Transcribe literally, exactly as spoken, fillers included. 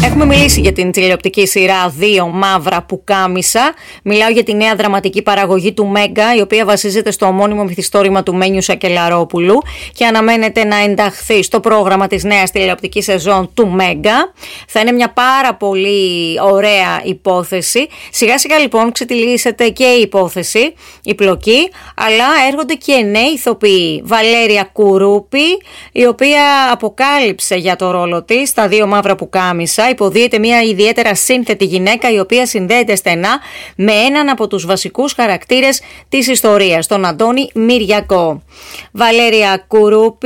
Έχουμε μιλήσει για την τηλεοπτική σειρά Δύο Μαύρα Πουκάμισα. Μιλάω για τη νέα δραματική παραγωγή του Μέγκα, η οποία βασίζεται στο ομώνυμο μυθιστόρημα του Μένιου Σακελαρόπουλου και αναμένεται να ενταχθεί στο πρόγραμμα της νέας τηλεοπτικής σεζόν του Μέγκα. Θα είναι μια πάρα πολύ ωραία υπόθεση. Σιγά σιγά λοιπόν ξετυλίσσεται και η υπόθεση, η πλοκή, αλλά έρχονται και νέοι ηθοποιοί. Βαλέρια Κουρούπη, η οποία αποκάλυψε για το ρόλο της στα Δύο Μαύρα Πουκάμισα. Υποδίεται μια ιδιαίτερα σύνθετη γυναίκα, η οποία συνδέεται στενά με έναν από τους βασικούς χαρακτήρες της ιστορίας, τον Αντώνη Μυριακό. Βαλέρια Κουρούπη